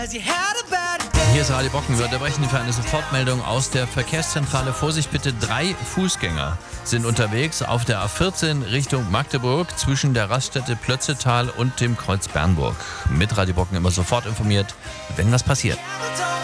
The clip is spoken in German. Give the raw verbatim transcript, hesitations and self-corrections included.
Hier ist Radio Bocken. Wir unterbrechen für eine Sofortmeldung aus der Verkehrszentrale. Vorsicht bitte, drei Fußgänger sind unterwegs auf der A vierzehn Richtung Magdeburg zwischen der Raststätte Plötzetal und dem Kreuz Bernburg. Mit Radio Bocken immer sofort informiert, wenn was passiert.